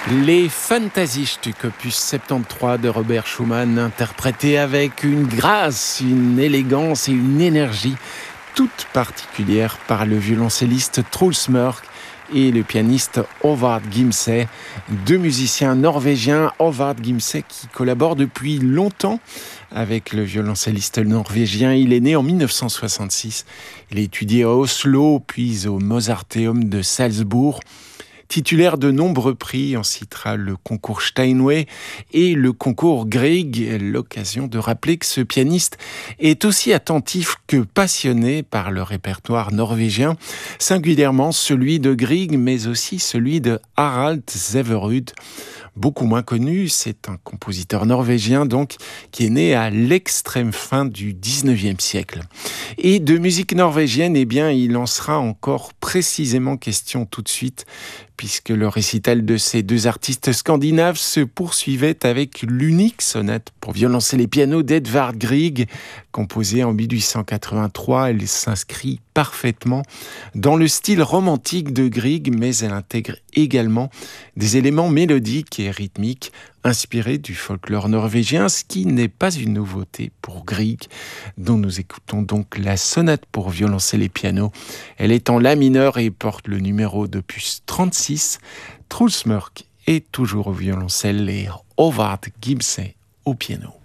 Les Fantasiestücke, opus 73 de Robert Schumann, interprétés avec une grâce, une élégance et une énergie toute particulière par le violoncelliste Truls Mørk et le pianiste Håvard Gimse, deux musiciens norvégiens. Håvard Gimse qui collabore depuis longtemps avec le violoncelliste norvégien. Il est né en 1966. Il a étudié à Oslo, puis au Mozarteum de Salzbourg. Titulaire de nombreux prix, on citera le concours Steinway et le concours Grieg, l'occasion de rappeler que ce pianiste est aussi attentif que passionné par le répertoire norvégien, singulièrement celui de Grieg, mais aussi celui de Harald Zeverud. Beaucoup moins connu, c'est un compositeur norvégien donc qui est né à l'extrême fin du 19e siècle. Et de musique norvégienne, eh bien, il en sera encore précisément question tout de suite, puisque le récital de ces deux artistes scandinaves se poursuivait avec l'unique sonate pour violoncelle et piano d'Edvard Grieg, composée en 1883. Elle s'inscrit parfaitement dans le style romantique de Grieg, mais elle intègre également des éléments mélodiques et rythmiques inspirés du folklore norvégien, ce qui n'est pas une nouveauté pour Grieg, dont nous écoutons donc la sonate pour violoncelle et piano. Elle est en la mineur et porte le numéro d'opus 36. Truls Mørk est toujours au violoncelle et Håvard Gimse au piano.